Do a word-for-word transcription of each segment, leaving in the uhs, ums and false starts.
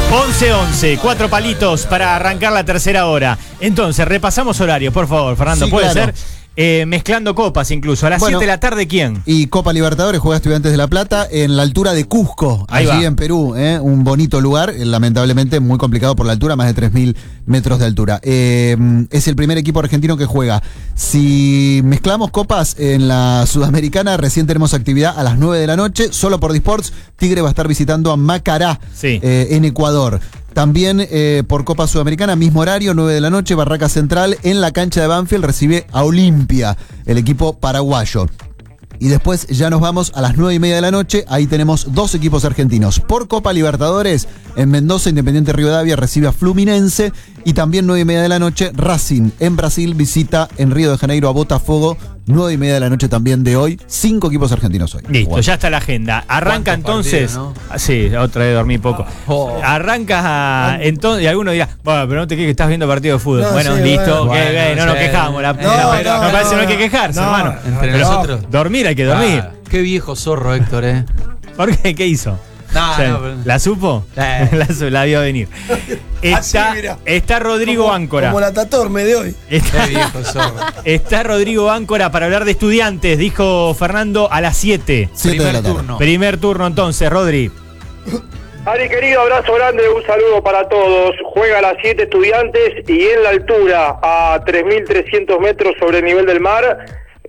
once once, cuatro palitos para arrancar la tercera hora. Entonces, repasamos horarios, por favor, Fernando. Sí, ¿Puede claro. ser? Eh, mezclando copas incluso. A las Bueno, siete de la tarde, ¿quién? Y Copa Libertadores juega Estudiantes de La Plata en la altura de Cusco, Ahí allí va. en Perú. ¿eh? Un bonito lugar, eh, lamentablemente muy complicado por la altura, más de tres mil metros de altura. Eh, es el primer equipo argentino que juega. Si mezclamos copas en la Sudamericana, recién tenemos actividad a las nueve de la noche, solo por Disports. Tigre va a estar visitando a Macará, Sí. eh, en Ecuador. También eh, por Copa Sudamericana, mismo horario, nueve de la noche, Barraca Central, en la cancha de Banfield recibe a Olimpia, el equipo paraguayo. Y después ya nos vamos a las nueve y media de la noche, ahí tenemos dos equipos argentinos. Por Copa Libertadores, en Mendoza, Independiente Rivadavia recibe a Fluminense. Y también nueve y media de la noche, Racing en Brasil visita en Río de Janeiro a Botafogo. Nueve y media de la noche también de hoy. Cinco equipos argentinos hoy. Listo, Bueno. ya está la agenda. Arranca entonces. partidos, Ah, sí, otra vez dormí poco. Oh. Arranca entonces. Y alguno dirá, bueno, pero no te quejes que estás viendo partido de fútbol. No, bueno, sí, listo, bueno. que, que, no nos sí. quejamos. La, No, la- no, me parece no, no hay que no. quejarse, No, hermano. Entre Pero nosotros. dormir hay que dormir. Ah, qué viejo zorro, Héctor, ¿eh? ¿Por qué? ¿Qué hizo? No, O sea, no, pero- ¿la supo? Eh. la, su- la vio venir. Está, Así, mira. está Rodrigo como, Áncora. Como la Tatorme de hoy. Está, Qué viejo zorro. está Rodrigo Áncora para hablar de Estudiantes, dijo Fernando, a las siete. Siete de la Primer tarde. turno. Primer turno entonces, Rodri. Ari, querido, abrazo grande, un saludo para todos. Juega a las siete Estudiantes y en la altura, a tres mil trescientos metros sobre el nivel del mar.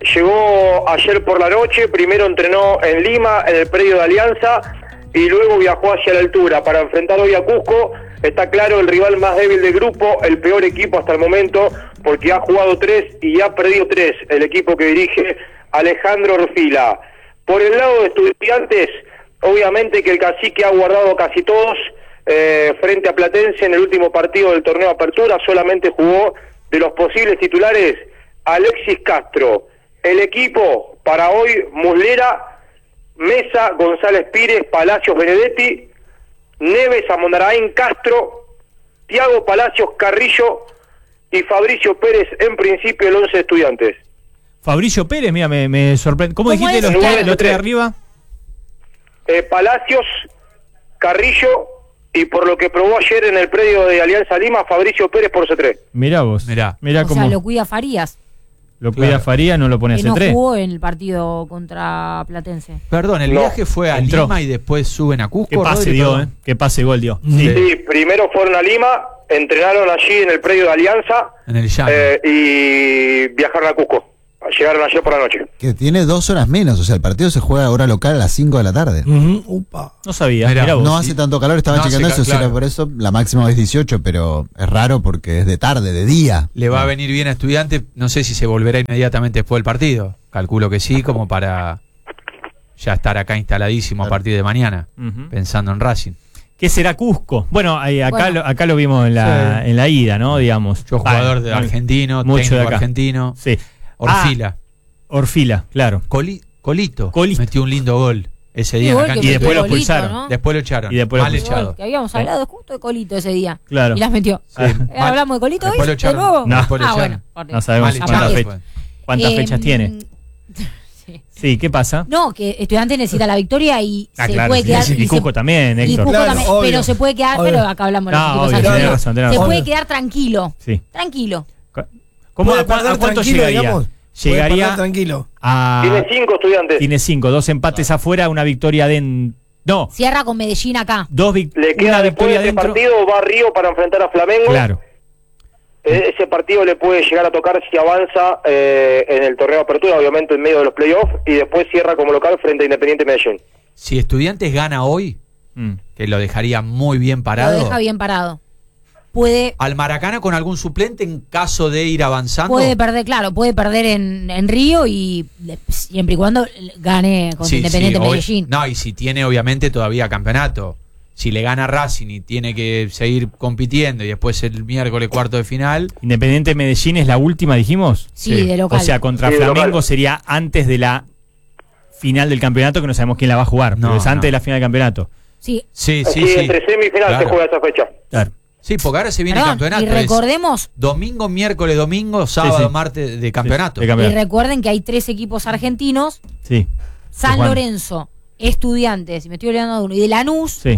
Llegó ayer por la noche, primero entrenó en Lima, en el predio de Alianza, y luego viajó hacia la altura para enfrentar hoy a Cusco. Está claro, el rival más débil del grupo, el peor equipo hasta el momento, porque ha jugado tres y ha perdido tres, el equipo que dirige Alejandro Orfila. Por el lado de Estudiantes, obviamente que el cacique ha guardado casi todos eh, frente a Platense en el último partido del torneo Apertura. Solamente jugó de los posibles titulares Alexis Castro. El equipo para hoy: Muslera, Mesa, González Pires, Palacios, Benedetti, Neves, Amondarain, Castro, Thiago Palacios, Carrillo y Fabricio Pérez, en principio el once de Estudiantes. Fabricio Pérez, mira, me, me sorprende. ¿Cómo, ¿Cómo dijiste es? los Nueve, tres, los tres tres. arriba? Eh, Palacios, Carrillo y, por lo que probó ayer en el predio de Alianza Lima, Fabricio Pérez por C tres. Mirá vos. Mirá. Mirá O cómo sea, lo, lo cuida Farías, cuida Claro. Faría, no lo pone a que C no tres. jugó en el partido contra Platense. Perdón, el No. viaje fue a Entró. Lima y después suben a Cusco. Qué pase Rodri, dio, perdón. ¿eh? Qué pase gol dio. Sí. Sí, primero fueron a Lima, entrenaron allí en el predio de Alianza En el llano. eh, y viajaron a Cusco. Llegaron ayer por la noche. Que tiene dos horas menos, o sea, el partido se juega a hora local a las cinco de la tarde. Ujú, upa. No sabía, Mirá, mirá vos. No hace tanto calor, estaba No hace checando ca- eso, si claro. era por eso, la máxima es dieciocho, pero es raro porque es de tarde, de día. Le va a venir bien a Estudiantes. No sé si se volverá inmediatamente después del partido. Calculo que sí, como para ya estar acá instaladísimo a partir de mañana, Ujú. pensando en Racing. ¿Qué será Cusco? Bueno, ahí, acá, Bueno. Lo, acá lo vimos en la, Sí. en la ida, ¿no? Digamos. Yo jugador Ah, de ah, argentino, mucho técnico de acá. argentino. Sí. Orfila. Ah, Orfila, claro. Coli- Colito. Colito. Metió un lindo gol ese Sí, día en gol la que cancha. Y después lo Colito, expulsaron. ¿no? Después lo echaron. Y después lo Mal expulsaron. echado. Que habíamos hablado justo de Colito ese día. Claro. Y las metió. Sí. Eh, Mal. ¿Hablamos de Colito hoy? Después lo ¿De echaron. nuevo? No. Después lo Ah, echaron. bueno. por No Dios. sabemos Mal cuántas, echado fe- fue. cuántas Eh, fechas tiene. sí. Sí, ¿qué pasa? No, que Estudiantes necesita la victoria y Ah, se claro, puede sí, quedar. sí, y se- Cusco también, y Héctor. Cusco Claro, también, obvio. pero se puede quedar, Obvio. pero acá hablamos de No, los equipos obvio, argentinos. tenés razón, tenés Se razón. puede quedar tranquilo. Sí. Tranquilo. ¿Cómo, Puede a, cua- perder a cuánto tranquilo, llegaría? digamos. Puede Llegaría perder tranquilo. a... Tiene cinco Estudiantes. Tiene cinco, dos empates afuera, una victoria de... No, Cierra con Medellín acá. dos vic- Le queda una después de victoria ese dentro. partido, va a Río para enfrentar a Flamengo. Claro. Eh, Ese partido le puede llegar a tocar si avanza eh, en el torneo de Apertura, obviamente en medio de los playoffs, y después cierra como local frente a Independiente Medellín. Si Estudiantes gana hoy, Mm. que lo dejaría muy bien Lo parado. deja bien parado. Puede, Al Maracaná con algún suplente en caso de ir avanzando. puede perder, claro, puede perder en, en Río y de- siempre y cuando gane contra Sí, Independiente sí, obvi- Medellín. No, y si tiene obviamente todavía campeonato. Si le gana Racing y tiene que seguir compitiendo y después el miércoles cuarto de final. Independiente Medellín es la última, dijimos. Sí, sí. de local. O sea, contra Sí, de Flamengo local. sería antes de la final del campeonato, que no sabemos quién la va a jugar, No, pero es antes no. de la final del campeonato. Sí, Sí, Sí, sí, sí. entre semifinal Claro. se juega esa fecha. Claro. Sí, porque ahora se viene perdón, el campeonato. y es recordemos, domingo, miércoles, domingo, sábado, Sí, sí. martes de campeonato. De y campeonato. recuerden que hay tres equipos argentinos, Sí. San Juan. Lorenzo, Estudiantes, y me estoy olvidando de uno, y de Lanús, Sí.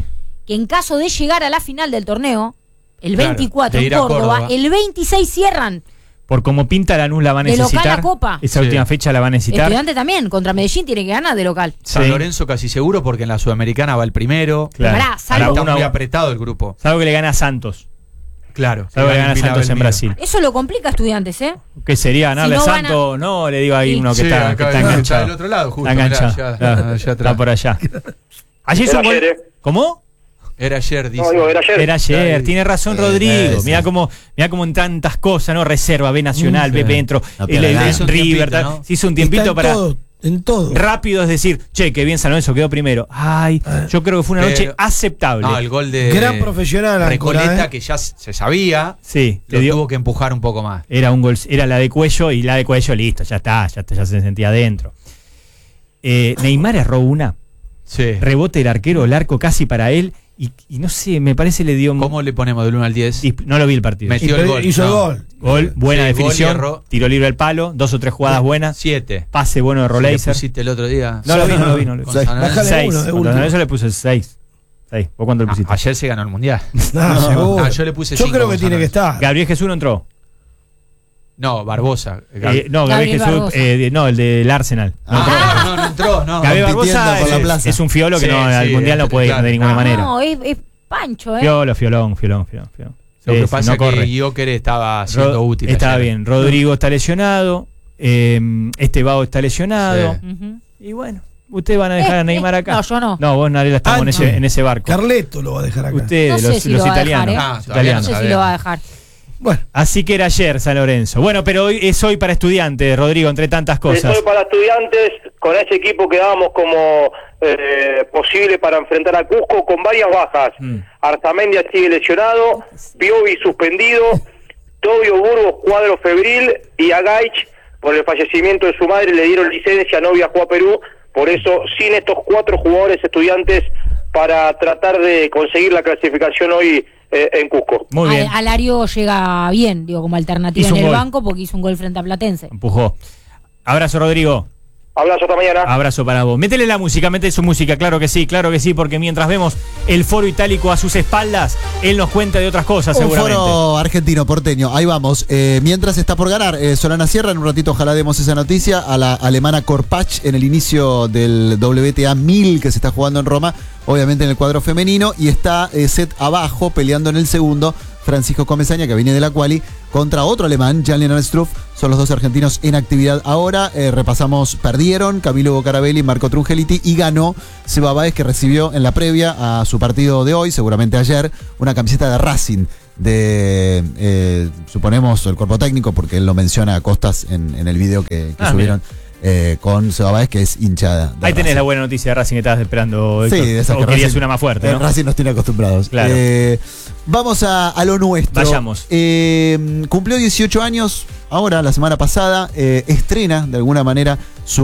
que en caso de llegar a la final del torneo, el Claro, veinticuatro de en ir a Córdoba, Córdoba. el veintiséis cierran. Por como pinta Lanús la va a De local necesitar. a Copa. Esa Sí. última fecha la va a necesitar. Estudiante también, contra Medellín tiene que ganar de local. San Sí. Lorenzo casi seguro porque en la Sudamericana va el primero. Claro. Pará, salvo- Ahora Está uno- muy apretado el grupo. Salvo que le gana a Santos. Claro. Salvo que le gana a Pila Santos en Belmiro. Brasil. Eso lo complica a Estudiantes, ¿eh? ¿Qué sería ganarle Si no a gana- Santos? No, le digo ahí Sí. uno que Sí, está, acá que está está enganchado. del otro lado, justo, Está enganchado. mirá, allá- Claro, allá atrás. está por allá. Ayer hizo un Era gol. ayer, ¿eh? ¿Cómo? Era ayer, dice. No, digo, era ayer. Era ayer, Ahí. tiene razón Eh, Rodrigo. ese. Mira cómo, mirá cómo en tantas cosas, ¿no? Reserva, B Nacional, Mm, B sí. Dentro, No el, pierde el- nada. el Hizo un River, tiempito, tal. ¿no? Se hizo un Está tiempito en para todo, en todo. rápido es decir, che, que bien San Lorenzo quedó primero. Ay, yo creo que fue una Pero- noche aceptable. No, el gol de Gran profesional, Áncora, Recoleta, ¿eh? que ya se sabía, Sí, lo le dio. tuvo que empujar un poco más. Era un gol, era la de Cuello y la de Cuello, listo, ya está, ya, está, ya se sentía adentro. Eh, Neymar erró una, Sí. rebote el arquero, el arco casi para él, y, y no sé, me parece le dio. ¿Cómo le ponemos del uno al diez? disp- No lo vi el partido. Metió Y el pero gol. hizo el No. gol. Gol, buena Sí, gol y definición, erró. tiro libre al palo, dos o tres jugadas buenas, Siete. pase bueno de Si le Roleiser. pusiste el otro día. No lo vi, no lo vi, no lo vi. Con Seis. San Lorenzo. Bájale seis. uno, de Cuando último. San Lorenzo le puse seis. seis. ¿Vos cuánto le Ah, pusiste? ayer se ganó el mundial. No, seguro. No, yo le puse Yo cinco creo con que San tiene que Lorenzo. estar. Gabriel Jesús no entró. No, Barbosa. Eh, no, Gabriel, Gabriel Jesús, Barbosa. eh, no, el del Arsenal. No entró. Ah, no, no entró, no. Gabriel compitiendo Barbosa por la es, plaza. es un fiolo que Sí, no, al sí, mundial no es- puede ir claro. de ninguna Ah, manera. No, es, es Pancho, ¿eh? Fiolo, fiolón, fiolón, fiolón. fiolón. Lo Sí, que sí, pasa no es que corre. Guioquer estaba siendo Ro- útil. Estaba ayer. bien. Rodrigo está lesionado. Eh, Estebao está lesionado. Sí. Ujú. Y bueno, ustedes van a dejar Eh, a Neymar eh, acá. no, yo no. No, vos, Narela, estamos en Ah, ese, no. en ese barco. Carleto lo va a dejar acá. Ustedes, No sé los, si los lo va a dejar, italianos. ¿eh? Ah, los todavía No italianos. sé si sabemos. lo va a dejar. Bueno, Así que era ayer San Lorenzo. Bueno, pero hoy es hoy para estudiantes, Rodrigo, entre tantas cosas. Estoy para estudiantes con ese equipo que dábamos como eh, posible para enfrentar a Cusco con varias bajas. Mm. Arzamendia sigue lesionado, Piovi suspendido, Tobio Burgos cuadro febril y a Gaich por el fallecimiento de su madre le dieron licencia, no viajó a Perú, por eso sin estos cuatro jugadores estudiantes para tratar de conseguir la clasificación hoy eh, en Cusco. Muy bien. Al- Alario llega bien, digo, como alternativa Hizo en un el gol. banco porque hizo un gol frente a Platense. Empujó. Abrazo, Rodrigo. Abrazo, hasta mañana. Abrazo para vos. Métele la música, métele su música, claro que sí, claro que sí, porque mientras vemos el foro itálico a sus espaldas, él nos cuenta de otras cosas, Un seguramente. foro argentino, porteño. Ahí vamos. Eh, mientras está por ganar eh, Solana Sierra, en un ratito ojalá demos esa noticia, a la alemana Korpach en el inicio del W T A mil que se está jugando en Roma, obviamente en el cuadro femenino, y está eh, set abajo peleando en el segundo Francisco Comesaña, que viene de la quali, contra otro alemán, Jan-Lennart Struff. Son los dos argentinos en actividad ahora. Eh, repasamos, perdieron Camilo Bocarabelli, Marco Trungeliti, y ganó Seba Báez, que recibió en la previa a su partido de hoy, seguramente ayer, una camiseta de Racing de, eh, suponemos, el cuerpo técnico, porque él lo menciona a Costas en, en el video que, que Ah, subieron eh, con Seba Báez, que es hincha de Ahí tenés Racing. la buena noticia de Racing que estabas esperando, Sí, Héctor. de esas O que querías Racing- una más fuerte, eh, ¿no? Racing nos tiene acostumbrados. Claro. Eh, vamos a, a lo nuestro. Vayamos. Eh, cumplió dieciocho años, ahora, la semana pasada, eh, estrena de alguna manera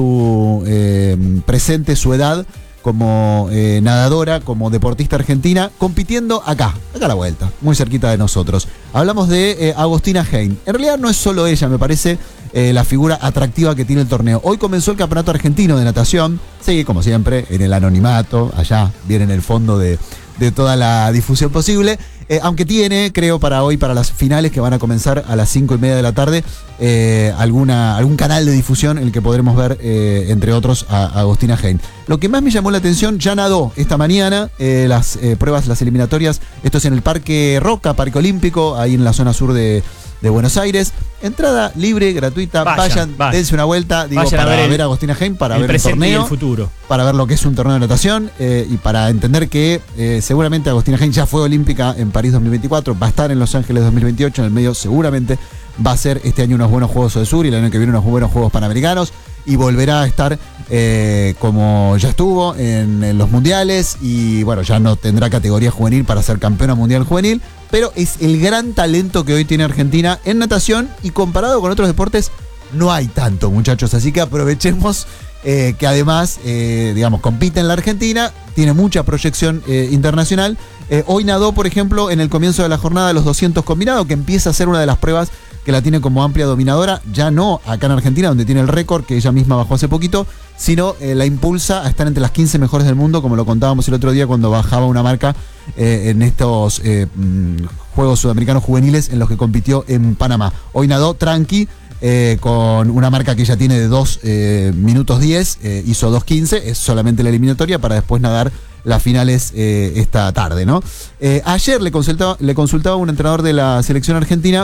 su eh, presente, su edad como eh, nadadora, como deportista argentina, compitiendo acá, acá a la vuelta, muy cerquita de nosotros. Hablamos de eh, Agostina Hein. En realidad no es solo ella, me parece, eh, la figura atractiva que tiene el torneo. Hoy comenzó el Campeonato Argentino de Natación, sigue como siempre en el anonimato, allá viene en el fondo de, de toda la difusión posible. Eh, aunque tiene, creo, para hoy, para las finales que van a comenzar a las cinco y media de la tarde, eh, alguna, algún canal de difusión en el que podremos ver, eh, entre otros, a, a Agostina Hein. Lo que más me llamó la atención, ya nadó esta mañana eh, las eh, pruebas, las eliminatorias. Esto es en el Parque Roca, Parque Olímpico, ahí en la zona sur de, de Buenos Aires. Entrada libre, gratuita. Vayan, Vayan, vayan. dense una vuelta, digo, Vayan a para ver ver, el- a Agostina Hein, para el ver el presente y torneo, el futuro. para ver lo que es un torneo de natación, eh, y para entender que eh, seguramente Agostina Hein ya fue olímpica en París dos mil veinticuatro, va a estar en Los Ángeles dos mil veintiocho, en el medio seguramente va a ser este año unos buenos Juegos del Sur y el año que viene unos buenos Juegos Panamericanos, y volverá a estar eh, como ya estuvo en, en los mundiales, y bueno, ya no tendrá categoría juvenil para ser campeona mundial juvenil, pero es el gran talento que hoy tiene Argentina en natación, y comparado con otros deportes no hay tanto, muchachos, así que aprovechemos eh, que además, eh, digamos, compite en la Argentina, tiene mucha proyección eh, internacional. Eh, hoy nadó, por ejemplo, en el comienzo de la jornada los doscientos combinados, que empieza a ser una de las pruebas que que la tiene como amplia dominadora, ya no acá en Argentina, donde tiene el récord, que ella misma bajó hace poquito, sino eh, la impulsa a estar entre las quince mejores del mundo, como lo contábamos el otro día cuando bajaba una marca eh, en estos eh, mm, Juegos Sudamericanos Juveniles en los que compitió en Panamá. Hoy nadó tranqui, eh, con una marca que ella tiene de dos eh, minutos diez, eh, hizo dos quince, es solamente la eliminatoria para después nadar las finales eh, esta tarde, ¿no? Eh, ayer le consultaba, le consultaba a un entrenador de la selección argentina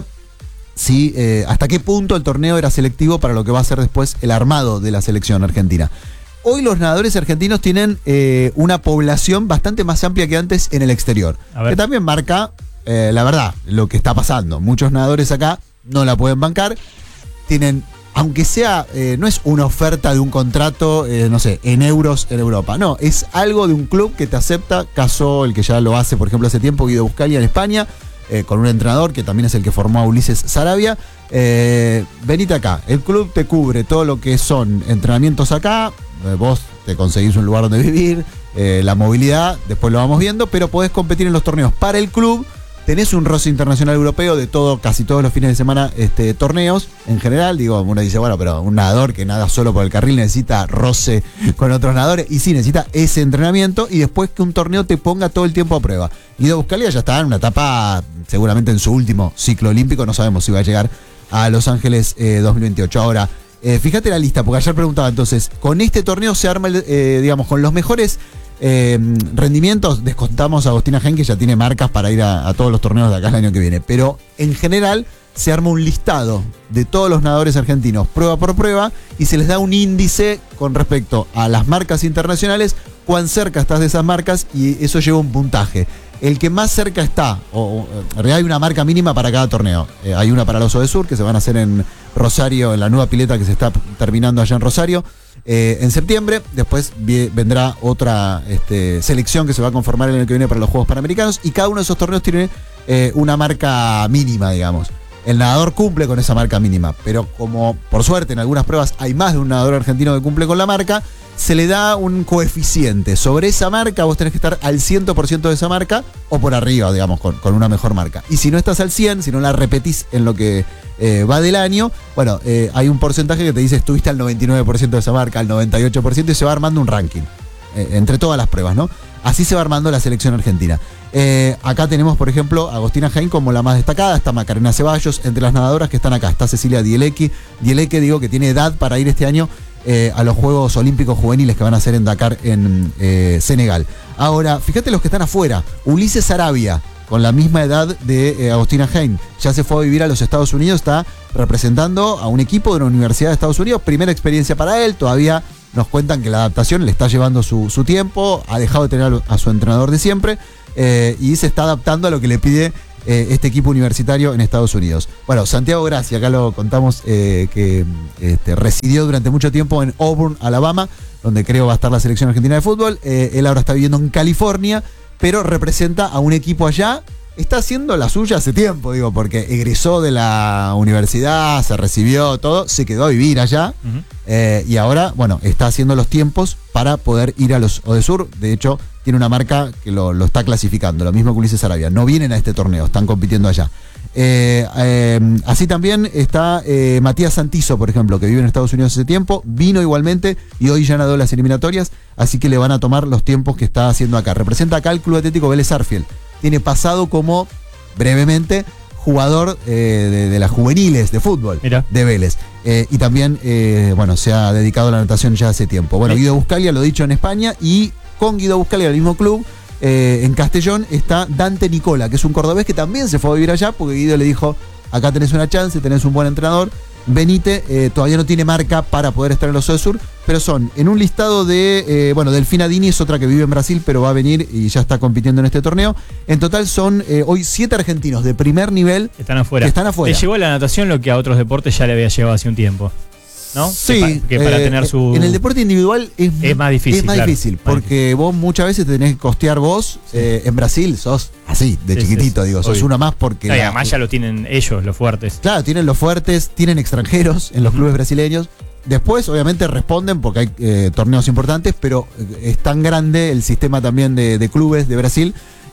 si eh, hasta qué punto el torneo era selectivo para lo que va a ser después el armado de la selección argentina. Hoy los nadadores argentinos tienen eh, una población bastante más amplia que antes en el exterior, que también marca, eh, la verdad, lo que está pasando. Muchos nadadores acá no la pueden bancar, tienen, aunque sea, eh, no es una oferta de un contrato, eh, no sé, en euros en Europa, no, es algo de un club que te acepta, caso el que ya lo hace, por ejemplo, hace tiempo, Guido Buscalia en España, eh, con un entrenador que también es el que formó a Ulises Sarabia. Eh, venite acá, el club te cubre todo lo que son entrenamientos acá, eh, vos te conseguís un lugar donde vivir, eh, la movilidad, después lo vamos viendo, pero podés competir en los torneos para el club. Tenés un roce internacional europeo de todo, casi todos los fines de semana, este, torneos en general. Digo, uno dice, bueno, pero un nadador que nada solo por el carril necesita roce con otros nadadores. Y sí, necesita ese entrenamiento y después que un torneo te ponga todo el tiempo a prueba. Guido Buscalia ya está en una etapa, seguramente en su último ciclo olímpico. No sabemos si va a llegar a Los Ángeles eh, dos mil veintiocho. Ahora, eh, fíjate la lista, porque ayer preguntaba entonces, con este torneo se arma, el, eh, digamos, con los mejores Eh, rendimientos. Descontamos a Agostina Henke, que ya tiene marcas para ir a, a todos los torneos de acá el año que viene, pero en general se arma un listado de todos los nadadores argentinos prueba por prueba y se les da un índice con respecto a las marcas internacionales, cuán cerca estás de esas marcas, y eso lleva un puntaje. El que más cerca está, o, o en realidad hay una marca mínima para cada torneo. Eh, hay una para los Odesur que se van a hacer en Rosario, en la nueva pileta que se está terminando allá en Rosario, eh, en septiembre. Después vi, vendrá otra este, selección que se va a conformar el año que viene para los Juegos Panamericanos, y cada uno de esos torneos tiene eh, una marca mínima, digamos. El nadador cumple con esa marca mínima, pero como por suerte en algunas pruebas hay más de un nadador argentino que cumple con la marca, se le da un coeficiente. Sobre esa marca vos tenés que estar al cien por ciento de esa marca o por arriba, digamos, con, con una mejor marca. Y si no estás al cien, si no la repetís en lo que eh, va del año, bueno, eh, hay un porcentaje que te dice estuviste al noventa y nueve por ciento de esa marca, al noventa y ocho por ciento, y se va armando un ranking eh, entre todas las pruebas, ¿no? Así se va armando la selección argentina. Eh, acá tenemos, por ejemplo, a Agostina Henke como la más destacada, está Macarena Ceballos, entre las nadadoras que están acá está Cecilia Dielecki. Dielecki, digo, que tiene edad para ir este año eh, a los Juegos Olímpicos Juveniles que van a hacer en Dakar, en eh, Senegal. Ahora, fíjate los que están afuera. Ulises Sarabia, con la misma edad de eh, Agostina Henke, ya se fue a vivir a los Estados Unidos, está representando a un equipo de una universidad de Estados Unidos, primera experiencia para él, todavía nos cuentan que la adaptación le está llevando su, su tiempo, ha dejado de tener a su entrenador de siempre, eh, y se está adaptando a lo que le pide eh, este equipo universitario en Estados Unidos. Bueno, Santiago Gracia, acá lo contamos, eh, que este, residió durante mucho tiempo en Auburn, Alabama, donde creo va a estar la selección argentina de fútbol. Eh, él ahora está viviendo en California, pero representa a un equipo allá. Está haciendo la suya hace tiempo, digo, porque egresó de la universidad, se recibió, todo, se quedó a vivir allá, uh-huh. eh, y ahora, bueno, está haciendo los tiempos para poder ir a los Odesur. De hecho, tiene una marca que lo, lo está clasificando, lo mismo que Ulises Sarabia. No vienen a este torneo, están compitiendo allá. Eh, eh, así también está eh, Matías Santizo, por ejemplo, que vive en Estados Unidos hace tiempo, vino igualmente y hoy ya nadó las eliminatorias, así que le van a tomar los tiempos que está haciendo acá. Representa acá el Club Atlético Vélez Sarsfield. Tiene pasado como, brevemente, jugador eh, de, de las juveniles de fútbol. Mira. De Vélez. Eh, y también, eh, bueno, se ha dedicado a la natación ya hace tiempo. Bueno, Guido Buscalia, lo dicho, en España, y con Guido Buscalia, el mismo club, eh, en Castellón, está Dante Nicola, que es un cordobés que también se fue a vivir allá, porque Guido le dijo, acá tenés una chance, tenés un buen entrenador, venite. Eh, todavía no tiene marca para poder estar en los Odesur, pero son en un listado de, eh, bueno, Delfina Dini es otra que vive en Brasil, pero va a venir y ya está compitiendo en este torneo. En total son eh, hoy siete argentinos de primer nivel están afuera. que están afuera. Le llegó a la natación lo que a otros deportes ya le había llegado hace un tiempo, ¿no? Sí, que, pa, que para eh, tener su... En el deporte individual es, es más difícil. Es más claro, difícil, más porque difícil. Vos muchas veces tenés que costear vos. Sí. Eh, en Brasil sos así, de sí, chiquitito, sí, sí, digo, sos obvio. Uno más porque... No, la, y además ya lo tienen ellos, los fuertes. Claro, tienen los fuertes, tienen extranjeros en los uh-huh. clubes brasileños. Después, obviamente, responden porque hay eh, torneos importantes, pero es tan grande el sistema también de, de clubes de Brasil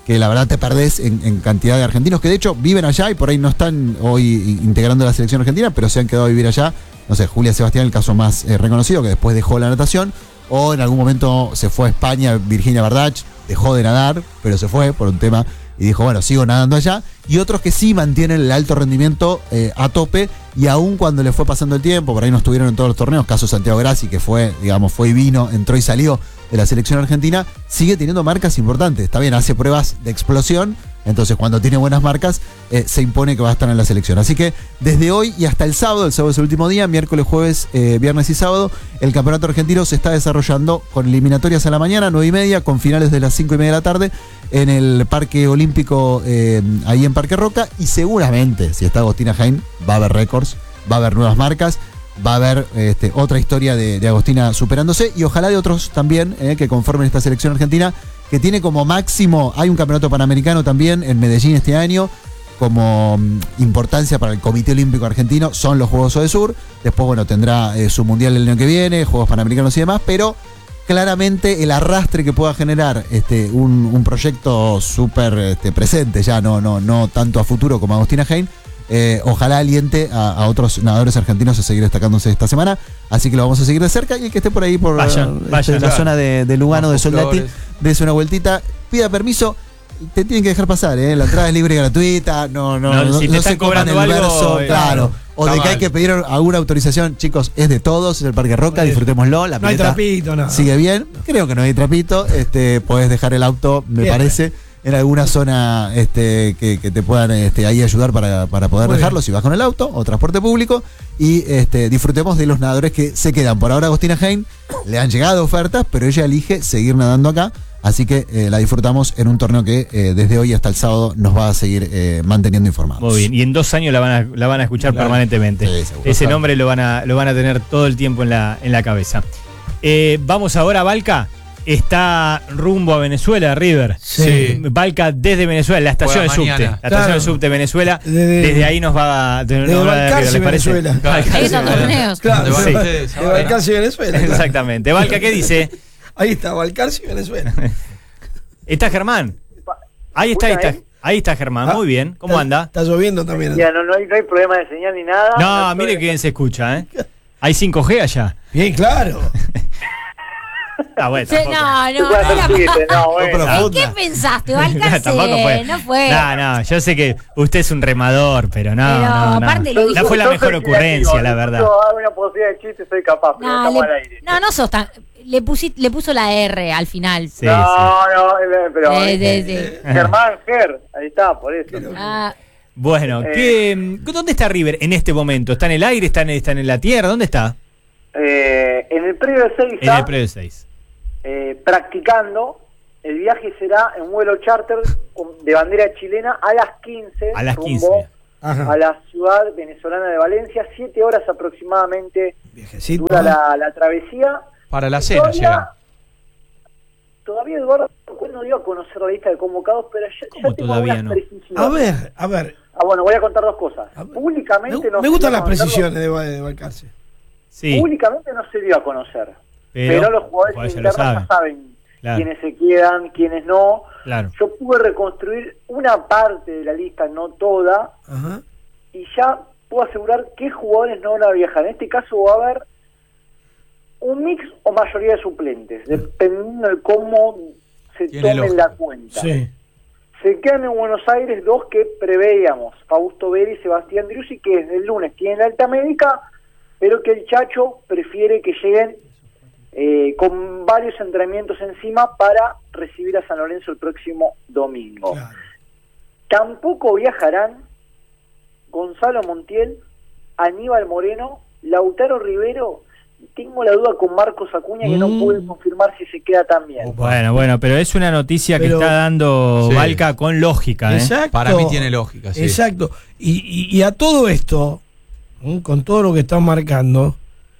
que la verdad te perdés en, en cantidad de argentinos que de hecho viven allá y por ahí no están hoy integrando la selección argentina, pero se han quedado a vivir allá. No sé, Julia Sebastián, el caso más eh, reconocido, que después dejó la natación, o en algún momento se fue a España, Virginia Bardach, dejó de nadar, pero se fue por un tema y dijo, bueno, sigo nadando allá. Y otros que sí mantienen el alto rendimiento eh, a tope, y aún cuando le fue pasando el tiempo, por ahí no estuvieron en todos los torneos, caso Santiago Grassi, que fue, digamos, fue y vino, entró y salió de la selección argentina, sigue teniendo marcas importantes. Está bien, hace pruebas de explosión, entonces cuando tiene buenas marcas, eh, se impone que va a estar en la selección. Así que desde hoy y hasta el sábado, el sábado es el último día, miércoles, jueves, eh, viernes y sábado, el campeonato argentino se está desarrollando con eliminatorias a la mañana, nueve y media, con finales de las cinco y media de la tarde, en el Parque Olímpico, eh, ahí en Parque Roca, y seguramente, si está Agostina Heim, va a haber récords, va a haber nuevas marcas, va a haber este, otra historia de, de Agostina superándose, y ojalá de otros también eh, que conformen esta selección argentina, que tiene como máximo, hay un campeonato panamericano también en Medellín este año, como um, importancia para el Comité Olímpico Argentino, son los Juegos Odesur. Después, bueno, tendrá eh, su mundial el año que viene, Juegos Panamericanos y demás, pero claramente el arrastre que pueda generar este, un, un proyecto súper este, presente, ya no, no, no tanto a futuro como Agostina Heim, eh, ojalá aliente a, a otros nadadores argentinos a seguir destacándose esta semana. Así que lo vamos a seguir de cerca, y el que esté por ahí por Vayan, este, vayan, la claro. zona de, de Lugano, de Soldati, Flores. dése una vueltita, pida permiso. Te tienen que dejar pasar, ¿eh? La entrada es libre y gratuita, no, no, No, no, si te no están se coman cobrando el algo, verso, eh, claro. O de está que hay mal. que pedir alguna autorización, chicos, es de todos, es el Parque Roca, No hay- disfrutémoslo, la No hay pileta trapito, nada. sigue bien, creo que no hay trapito, este, podés dejar el auto, me Bien. parece, en alguna zona este, que, que te puedan este, ahí ayudar para, para poder Muy dejarlo, bien. si vas con el auto o transporte público, y este, disfrutemos de los nadadores que se quedan. Por ahora Agostina Heim le han llegado ofertas, pero ella elige seguir nadando acá. Así que eh, la disfrutamos en un torneo que eh, desde hoy hasta el sábado nos va a seguir eh, manteniendo informados. Muy bien, y en dos años la van a, la van a escuchar Claro. permanentemente. Sí, seguro. Ese nombre lo van a, lo van a tener todo el tiempo en la, en la cabeza. Eh, vamos ahora a Valca. Está rumbo a Venezuela, River. Sí. Valca desde Venezuela, la estación de Juega subte. mañana. La estación Claro. de subte de Venezuela. Desde- Desde ahí nos va a tener desde una hora de Balcarce, River, ¿les parece? Venezuela. Balcarce, Ahí están Venezuela. torneos. Claro, ¿Dónde van Sí. ustedes de ahora? Balcarce y Venezuela. claro. Exactamente. Valca, ¿qué dice? Ahí está, Balcarce y Venezuela. Está Germán. Ahí está, ahí está. Ahí está Germán, Ah, muy bien. ¿Cómo está- anda? Está lloviendo también. Ya, no, no, hay, no hay problema de señal ni nada. No, hay mire que problema. bien se escucha, ¿eh? Hay cinco G allá. Bien, claro. Ah, bueno, Sí, tampoco. no, no, Bueno, era- chiste, no, bueno. ¿En qué pensaste? Balcarce, Tampoco fue. no fue. No, no, yo sé que usted es un remador, pero no, Pero no, no. aparte lo dijo- No fue la Yo mejor soy ocurrencia, creativo, la si verdad. yo hago una posibilidad de chiste, soy capaz, pero No, estamos le- al aire. no, no sos tan. Le, pusi- le puso la R al final. Sí, no, sí. no, eh, pero. Eh, de- eh, de- Germán Ger, ahí está, por eso. Ah, Bueno, ¿qué, ¿dónde está River en este momento? ¿Está en el aire? ¿Está en, está en la tierra? ¿Dónde está? Eh, en el predio de seis En el predio seis. eh, practicando. El viaje será en vuelo charter con- de bandera chilena a las quince. A las rumbo quince. Ajá. a la ciudad venezolana de Valencia. Siete horas aproximadamente Viajecito. dura la, la travesía. Para la cena Todavía- llegan. Todavía Eduardo no dio a conocer la lista de convocados, pero ya, ya ¿Cómo tengo todavía unas no? precisiones. A ver, a ver. Ah, bueno, voy a contar dos cosas. A ver. Públicamente Me, no me se gustan dio las a conocer- precisiones de, de Balcarce. Sí, Públicamente no se dio a conocer. pero, Pero, los jugadores jugadores ya internos lo ya saben. saben Claro. quiénes se quedan, quiénes no. Claro. Yo pude reconstruir una parte de la lista, no toda, Ajá. y ya puedo asegurar qué jugadores no van a viajar. En este caso va a haber un mix o mayoría de suplentes, dependiendo de cómo se Tiene tomen lógica. la cuenta. Sí. Se quedan en Buenos Aires dos que preveíamos, Fausto Vera y Sebastián Driussi, que desde el lunes tienen la alta médica, pero que el Chacho prefiere que lleguen eh, con varios entrenamientos encima para recibir a San Lorenzo el próximo domingo. Claro. Tampoco viajarán Gonzalo Montiel, Aníbal Moreno, Lautaro Rivero, y tengo la duda con Marcos Acuña, que no Mm. puede confirmar si se queda también. Bueno, bueno, pero es una noticia Pero- que está dando Sí. Valca con lógica, ¿eh? Exacto. Para mí tiene lógica, sí. Exacto. Y, y- y a todo esto, ¿m? con todo lo que están marcando,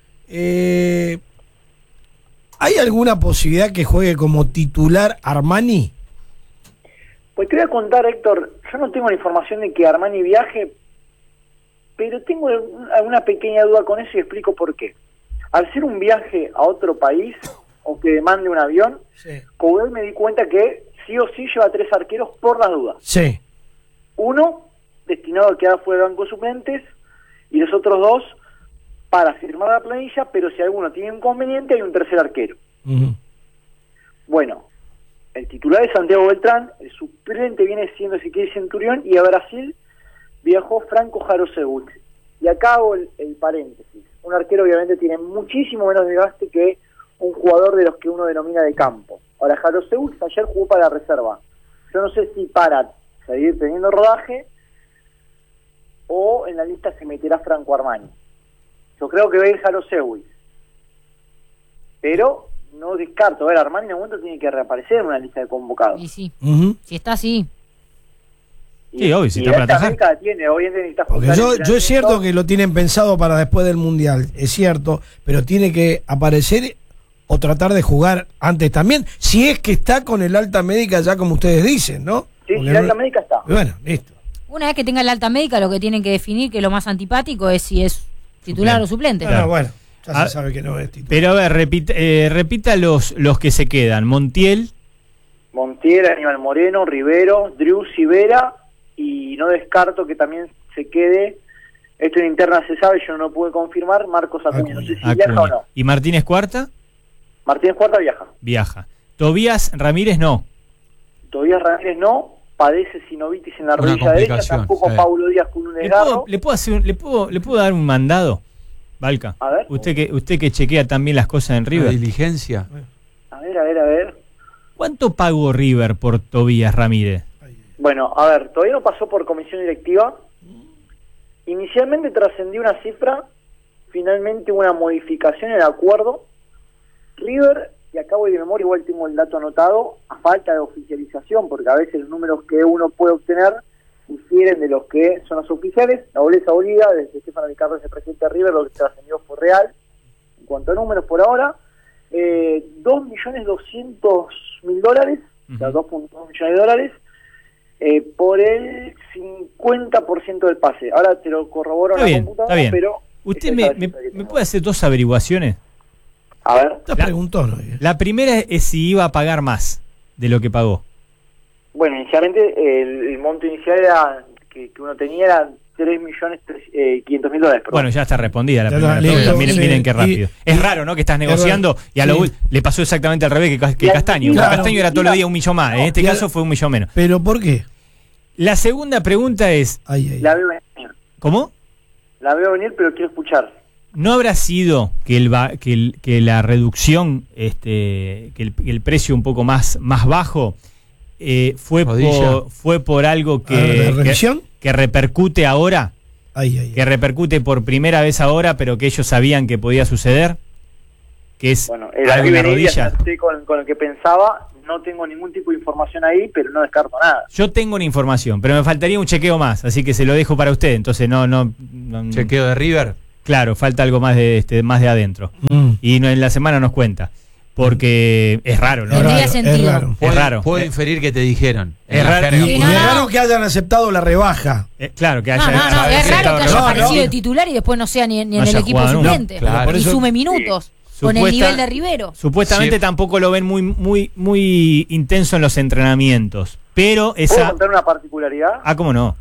eh, ¿hay alguna posibilidad que juegue como titular Armani? Pues te voy a contar, Héctor, yo no tengo la información de que Armani viaje, pero tengo alguna pequeña duda con eso y explico por qué. Al ser un viaje a otro país o que demande un avión, Sí. con él me di cuenta que sí o sí lleva tres arqueros por las dudas. Sí. Uno destinado a quedar fuera de banco de suplentes y los otros dos para firmar la planilla, pero si alguno tiene inconveniente hay un tercer arquero. Uh-huh. Bueno, el titular es Santiago Beltrán, el suplente viene siendo Ezequiel Centurión y a Brasil viajó Franco Jarosegut. Y acá hago el, el paréntesis. Un arquero obviamente tiene muchísimo menos desgaste que un jugador de los que uno denomina de campo. Ahora, Jarosegut ayer jugó para la reserva. Yo no sé si para seguir teniendo rodaje o en la lista se meterá Franco Armani. Yo creo que va a ir Jarosegut. Pero no descarto. A ver, Armani en algún momento tiene que reaparecer en una lista de convocados. Y sí. Uh-huh. Si está así. Sí, obvio, si y está para esta atajar. América la tiene, hoy en día necesita Porque juntar yo, el yo es cierto entrenamiento. que lo tienen pensado para después del Mundial, es cierto, pero tiene que aparecer o tratar de jugar antes también, si es que está con el alta médica ya como ustedes dicen, ¿no? Sí, Porque sí, la no- alta médica está. Bueno, listo. Una vez que tenga la alta médica, lo que tienen que definir, que es lo más antipático, es si es titular Suplente. o suplente. Bueno, bueno, ya Ah, se sabe que no es titular. Pero a ver, repita, eh, repita los, los que se quedan. Montiel, Montiel, Aníbal Moreno, Rivero, Drew Vera, y no descarto que también se quede, esto en interna se sabe, yo no lo pude confirmar, Marcos Acuña, no sé si viaja o Acuña. no. ¿Y Martínez Cuarta? Martínez Cuarta viaja. Viaja. Tobías Ramírez no. Todavía Ramírez no, padece sinovitis en la Una rodilla derecha, complicación, tampoco sí. Paulo Díaz con un ¿Le desgarro. puedo, le puedo hacer un- le puedo, le puedo dar un mandado, Valca? A ver. Usted que, usted que chequea también las cosas en Una River. diligencia. A ver, a ver, a ver. ¿Cuánto pagó River por Tobías Ramírez? Bueno, a ver, todavía no pasó por comisión directiva. Inicialmente trascendió una cifra, finalmente una modificación en el acuerdo. River, y acabo de memoria, igual tengo el dato anotado, a falta de oficialización, porque a veces los números que uno puede obtener difieren de los que son los oficiales. La boleza Bolivia, desde Estefano Ricardo, el presidente de River, lo que trascendió fue real. En cuanto a números por ahora, eh, dos millones doscientos mil dólares, o sea, Ujú. dos punto dos millones de dólares, eh, por el cincuenta por ciento del pase. Ahora te lo corroboro Está en la bien, computadora, está bien. pero... ¿Usted esa me, es la me, cifra que me tengo. puede hacer dos averiguaciones? A ver, Te La- preguntó, ¿no? La primera es si iba a pagar más de lo que pagó. bueno, inicialmente el, el monto inicial era que, que uno tenía era tres millones quinientos mil dólares. perdón. Bueno, ya está respondida la Ya primera está, pregunta. listo, Miren, sí. miren qué rápido. Y- es raro, ¿no? Que estás negociando raro. y a lo Sí. ul- le pasó exactamente al revés que, Cas- que Y al- Castaño. claro. Castaño era todos los días un millón más. En este y al- caso fue un millón menos. Pero ¿por qué? La segunda pregunta es, Ay, ay. La veo venir, ¿cómo? la veo venir, pero quiero escuchar. ¿No habrá sido que el va- que, el- que la reducción, este, que el, que el precio un poco más, más bajo eh, fue Rodilla. por, fue por algo ¿Ah, que, la que, revisión? que repercute ahora? Ay, ay, Que ay. repercute por primera vez ahora, pero que ellos sabían que podía suceder. Que es Bueno, el algo en la venir y rodilla. acerté con, con lo que pensaba, no tengo ningún tipo de información ahí, pero no descarto nada. Yo tengo una información, pero me faltaría un chequeo más, así que se lo dejo para usted. Entonces no, no, no- Chequeo de River. claro, falta algo más de este, más de adentro. Mm. Y no, en la semana nos cuenta, porque es raro, ¿no? Es Tendría raro, sentido. es raro. Es raro. Puedo Eh, inferir que te dijeron. es En la raro. jerga. Y, Sí, y no, es no. raro que hayan aceptado la rebaja. Eh, claro, que haya, No, no, no, haya es raro aceptado que que haya no, aparecido no. de titular y después no sea ni, ni No en el haya equipo jugado nunca. suplente. Claro. Por Y eso- sume minutos. Con el Supuesta- nivel de Rivero. Supuestamente Sí. tampoco lo ven muy, muy, muy intenso en los entrenamientos, pero ¿Puedo esa... contar una particularidad? Ah, ¿cómo no?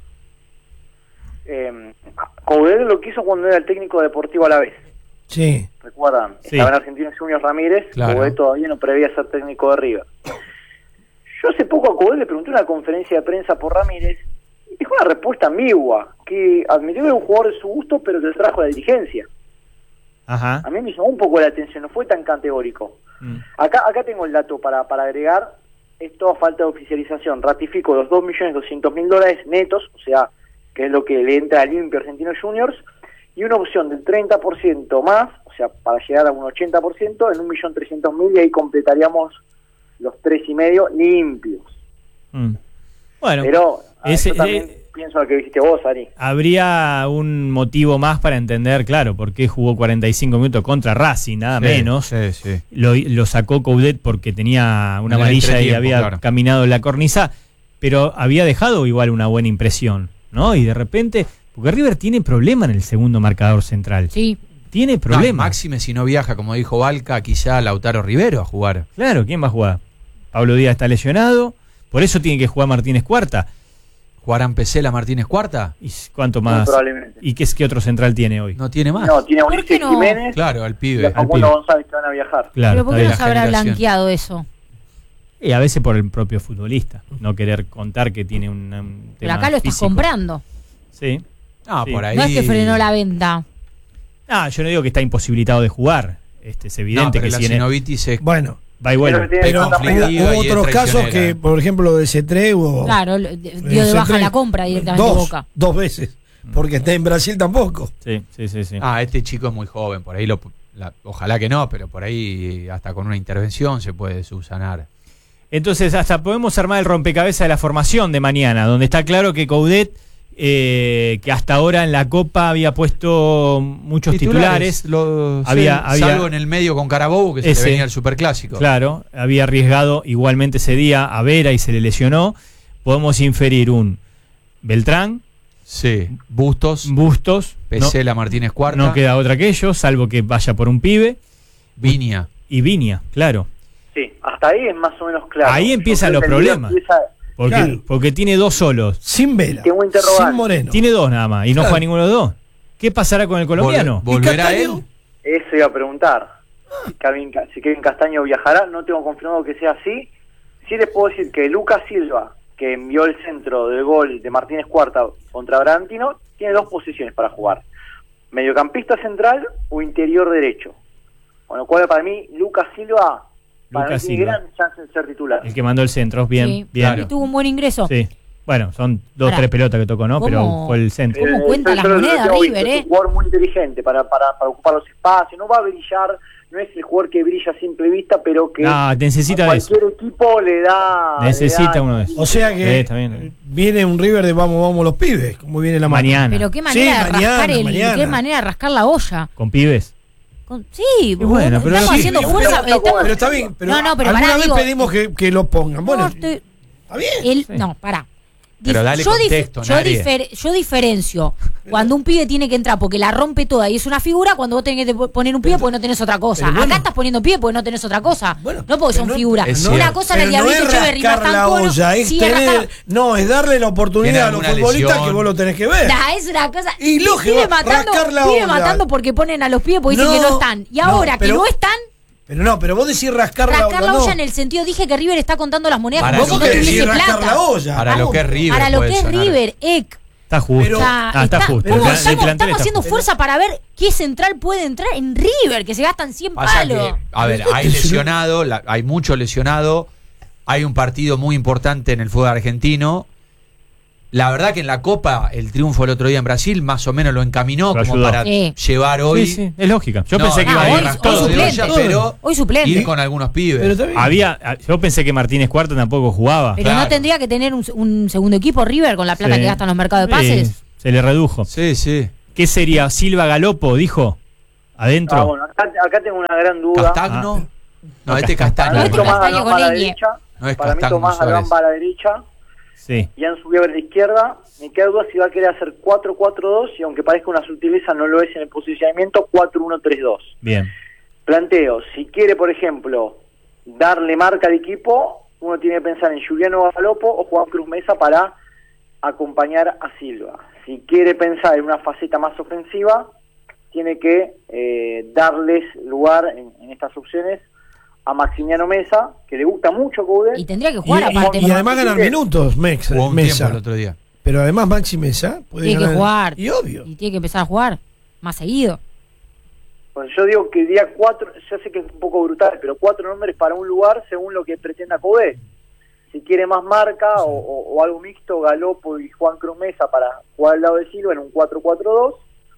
Eh, Coudet lo quiso cuando era el técnico deportivo a la vez. Sí. ¿Recuerdan? Sí. Estaba en Argentinos Juniors Ramírez, Claro. Coudet todavía no prevía ser técnico de River. Yo hace poco a Coudet le pregunté en una conferencia de prensa por Ramírez y dijo una respuesta ambigua, que admitió que era un jugador de su gusto, pero que le trajo la dirigencia. Ajá. A mí me llamó un poco la atención, no fue tan categórico. Mm. Acá acá tengo el dato para, para agregar, esto a falta de oficialización. Ratifico los dos millones doscientos mil dólares netos, o sea, que es lo que le entra al limpio Argentinos Juniors, y una opción del treinta por ciento más, o sea, para llegar a un ochenta por ciento, en un millón trescientos mil, y ahí completaríamos los tres y medio limpios. Mm. Bueno, Pero ah, ese- yo también eh, pienso lo que dijiste vos, Ari. habría un motivo más para entender, claro, por qué jugó cuarenta y cinco minutos contra Racing, nada Sí, menos. Sí, sí. Lo, lo sacó Coudet porque tenía una En el amarilla y entretiempo, había claro. caminado en la cornisa, pero había dejado igual una buena impresión, ¿no? Y de repente, porque River tiene problema en el segundo marcador central. Sí. Tiene No, problema. Máxime si no viaja, como dijo Valca, quizá Lautaro Rivero a jugar. Claro, ¿quién va a jugar? Pablo Díaz está lesionado. Por eso tiene que jugar Martínez Cuarta. ¿Jugarán Pesela Martínez Cuarta? ¿Y cuánto más? Muy probablemente. ¿Y qué es que otro central tiene hoy? ¿No tiene más? No, tiene a ¿Por Ulises qué no? Jiménez Claro, al y pibe. a al Facundo pibe. González que van a viajar. Claro, Pero ¿por qué está no se bien. habrá generación. blanqueado eso? Y a veces por el propio futbolista, no querer contar que tiene un, un Pero tema acá lo estás físico. comprando. Sí. Ah, Sí. por ahí. No es que frenó la venta. Ah, yo no digo que está imposibilitado de jugar. Este, es No, evidente pero que la tiene, sinovitis es Bueno, va y vuelve. Pero- pero Está hubo, conflictiva hubo y es otros casos traicionera. que, por ejemplo, lo de Cetré hubo. Claro, lo- dio de baja la compra directamente dos, Boca. Dos veces. Porque está en Brasil tampoco. Sí, sí, sí, sí. Ah, este chico es muy joven, por ahí lo, la- ojalá que no, pero por ahí hasta con una intervención se puede subsanar. Entonces, hasta podemos armar el rompecabezas de la formación de mañana, donde está claro que Coudet, eh, que hasta ahora en la Copa había puesto muchos titulares, lo- Había- sí, había- salvo en el medio con Carabobo, que se Ese. le venía el superclásico. claro, había arriesgado igualmente ese día a Vera y se le lesionó. Podemos inferir un Beltrán, Sí, Bustos, Bustos, no, Pesela Martínez Cuarta, no queda otra que ellos, salvo que vaya por un pibe, Viña. y Viña, claro. Sí, hasta ahí es más o menos claro. Ahí empiezan Yo los creo que el lío problemas. empieza- Porque, Claro. porque tiene dos solos. Sin Vela. Tengo un interrogante. Sin Moreno. Tiene dos nada más y no Claro. juega ninguno de los dos. ¿Qué pasará con el colombiano? Vol- ¿Volverá ¿Y él? Castaño? Eso iba a preguntar. Si Kevin, Ca- si Kevin Castaño viajará, no tengo confirmado que sea así. Sí les puedo decir que Lucas Silva, que envió el centro del gol de Martínez Cuarta contra Bragantino, tiene dos posiciones para jugar. Mediocampista central o interior derecho. Con lo cual, para mí, Lucas Silva, para Lucas mí tiene Silva. gran chance de ser titular. El que mandó el centro, bien, Sí. bien. Y tuvo un buen ingreso. Sí. Bueno, son dos o Ahora, tres pelotas que tocó, ¿no? ¿cómo? Pero fue el centro. ¿Cómo Eh, cuenta yo- las yo lo- lo monedas tengo River, visto, eh? Es un jugador muy inteligente para, para, para ocupar los espacios. No va a brillar, no es el jugador que brilla a simple vista, pero que No, necesita a de eso. cualquier equipo le da. Necesita le da- uno de esos. O sea Sí, que está bien. viene un River de vamos, vamos los pibes, como viene la mano. Mañana. Pero qué Sí, manera de mañana, rascar el, mañana. qué manera de rascar la olla. Con pibes. Con- sí, bueno, pero estamos sí, haciendo pero- fuerza. pero- estamos- Pero está bien, pero, No, no, pero alguna pará, vez digo- pedimos que, que lo pongan. Bueno, No, estoy- está bien. el- Sí. no, pará. Pero Dif- dale yo, dif- contexto, yo, Narie. difer- yo diferencio cuando un pibe tiene que entrar porque la rompe toda y es una figura, cuando vos tenés que te- poner un pibe porque no tenés otra cosa. pero bueno. Acá estás poniendo pibe porque no tenés otra cosa. Bueno, no porque pero son no- figuras. es Una cierto. cosa era el Pero no Diablito es Echeverry, rascar la Matangolo. olla, es Sí, tener, rascar- no, es darle la ¿Tiene oportunidad a los alguna futbolistas lesión? que vos lo tenés que ver. Nah, es una cosa. Y lógico, pibe matando, rascar la pibe olla. matando porque ponen a los pibes porque dicen No, que no están. Y no, ahora que pero- no están, Pero no, pero vos decís rascar, rascar la la olla. olla no. en el sentido, dije que River está contando las monedas Para como Vos si no lo que decís tuviese rascar plata. la olla. Para lo que es River. Para lo puede que es sonar. River, Ek. Está justo. O sea, Ah, está, está- justo. ¿cómo El plan- el estamos, plantel estamos está haciendo justo. fuerza para ver qué central puede entrar en River, que se gastan cien Pasa que, palos. a ver, hay lesionado, la- hay mucho lesionado, hay un partido muy importante en el fútbol argentino. La verdad que en la Copa, el triunfo el otro día en Brasil, más o menos lo encaminó Lo como ayudó. para Sí. llevar hoy. Sí, sí, es lógica. Yo No, pensé que no, iba a hoy- ir hoy todo de suplente. olla, pero Hoy suplente. ir con algunos pibes. Pero está bien. Había, yo pensé que Martínez Cuarta tampoco jugaba. Pero Claro. no tendría que tener un, un segundo equipo River con la plata Sí. que gastan los mercados de pases. Sí, se le redujo. Sí, sí. ¿Qué sería? Silva Galopo, dijo. Adentro. Ah, bueno, acá, acá tengo una gran duda. Castagno. Ah. No, este Para Castaño. mí este bueno. Tomás Castaño Galván con va a la ñ. derecha. No es Para mí Castagno Tomás Suárez. Galván va a la derecha. Sí. Y han subido a la izquierda. Me queda duda si va a querer hacer cuatro cuatro dos y aunque parezca una sutileza no lo es en el posicionamiento, cuatro uno tres dos. Bien. Planteo, si quiere por ejemplo darle marca al equipo, uno tiene que pensar en Juliano Galopo o Juan Cruz Mesa para acompañar a Silva. Si quiere pensar en una faceta más ofensiva, tiene que eh, darles lugar en, en estas opciones a Maximiano Mesa, que le gusta mucho Coudet. Y tendría que Y, jugar y- aparte. y además ganar minutos, Mex, Jugó un tiempo Mesa. el otro día. Pero además Maxi Mesa puede Tiene que ganar. jugar. Y obvio. Y tiene que empezar a jugar más seguido. Pues yo digo que día cuatro, ya sé que es un poco brutal, pero cuatro nombres para un lugar según lo que pretenda Coudet. Si quiere más marca o, o- o algo mixto, Galopo y Juan Cruz Mesa para jugar al lado de Silva en un cuatro cuatro dos.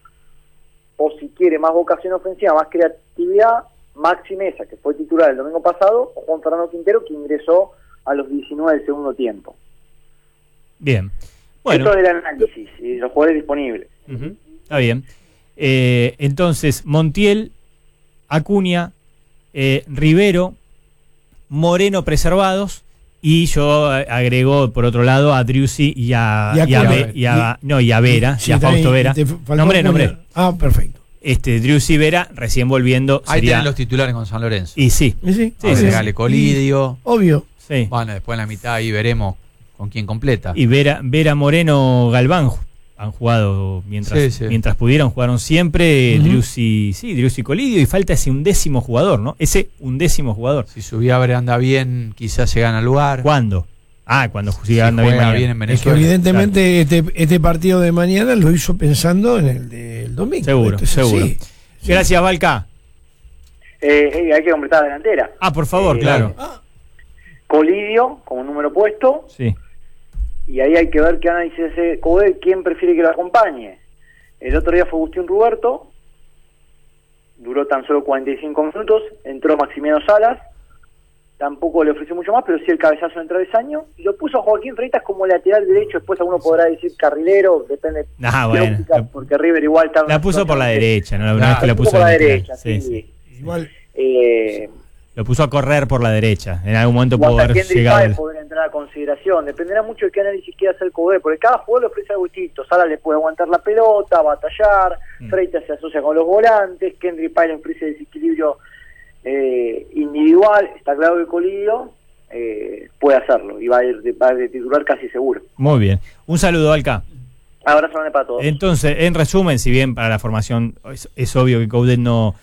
O si quiere más vocación ofensiva, más creatividad, Maxi Mesa, que fue titular el domingo pasado, o Juan Fernando Quintero, que ingresó a los diecinueve del segundo tiempo. Bien. Bueno. Eso del análisis y los jugadores disponibles. Ujú, está bien. Eh, entonces, Montiel, Acuña, eh, Rivero, Moreno preservados. Y yo eh, agrego, por otro lado, a Driussi y a, Y a y a, Acuña. Ve- y a- no, y a Vera, Sí, y a está Fausto bien, Vera. y te faltó Nombre, Acuña. nombre. Ah, perfecto. Este, Driussi Vera, recién volviendo. Ahí sería- tienen los titulares con San Lorenzo. Y sí, Y sí, Sí, obvio. sí, Agregale Colidio. Obvio. Sí. Bueno, después en la mitad ahí veremos con quién completa. Y Vera, Vera Moreno Galván ju- han jugado mientras, Sí, sí. mientras pudieron, jugaron siempre. Ujú. Driussi, sí, Driussi Colidio, y falta ese undécimo jugador, ¿no? Ese undécimo jugador. Si Subiabre anda bien, quizás se gana el lugar. ¿Cuándo? Ah, cuando Si siga anda bien juega mañana. bien en Es que Venezuela. evidentemente este, este partido de mañana lo hizo pensando en el del domingo. Seguro, Esto es seguro. así. Gracias, Valca. Eh, eh, hay que completar la delantera. Ah, por favor, Eh, claro. Colidio como número puesto, Sí. y ahí hay que ver qué análisis hace Codé, quién prefiere que lo acompañe. El otro día fue Agustín Ruberto, duró tan solo cuarenta y cinco minutos, entró Maximiano Salas, tampoco le ofreció mucho más, pero sí el cabezazo en el travesaño, y lo puso a Joaquín Freitas como lateral derecho, después alguno podrá decir carrilero, depende Ah, de la bueno. óptica, porque River igual está en La una puso por la situación que- derecha, ¿no? La Claro, vez que la La puso por la de lateral. derecha, Sí, sí. sí. Igual. Eh, Lo puso a correr por la derecha. En algún momento o pudo hasta haber Kendrick llegado. Páez el- podrá entrar a consideración. Dependerá mucho de qué análisis quiera hacer Codé, porque cada jugador le ofrece algo distinto. Sala le puede aguantar la pelota, batallar, Mm. Freitas se asocia con los volantes, Kendrick Páez le ofrece desequilibrio eh, individual. Está claro que Colidio eh, puede hacerlo y va a ir de, va a ir de titular casi seguro. Muy bien. Un saludo, Valca. Abrazo grande para todos. Entonces, en resumen, si bien para la formación es, es obvio que Coudet no,